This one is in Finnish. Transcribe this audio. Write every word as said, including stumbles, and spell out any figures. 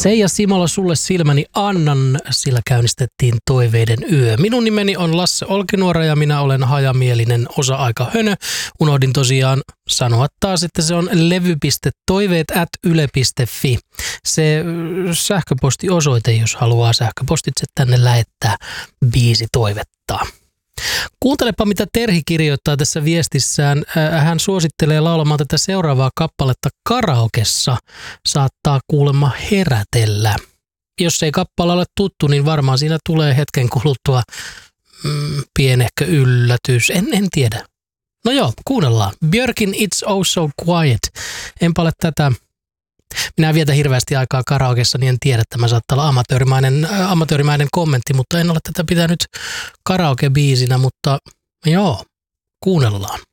Seija Simola, sulle silmäni annan, sillä käynnistettiin Toiveiden yö. Minun nimeni on Lasse Olkinuora ja minä olen hajamielinen osa-aika hönö. Unohdin tosiaan sanoa taas, että se on levy piste toiveet ät yle piste fi. Se sähköpostiosoite, jos haluaa sähköpostitse tänne lähettää biisitoivetta. Kuuntelepa, mitä Terhi kirjoittaa tässä viestissään. Hän suosittelee laulamaan tätä seuraavaa kappaletta karaokessa. Saattaa kuulemma herätellä. Jos ei kappale ole tuttu, niin varmaan siinä tulee hetken kuluttua mm, pienehkö yllätys. En, en tiedä. No joo, kuunnellaan. Björkin It's Oh So Quiet. Enpä ole tätä. Minä en vietä hirveästi aikaa karaokessa, niin en tiedä, että tämä saattaa olla amatöörimäinen, äh, amatöörimäinen kommentti, mutta en ole tätä pitänyt karaoke-biisinä, mutta joo, kuunnellaan.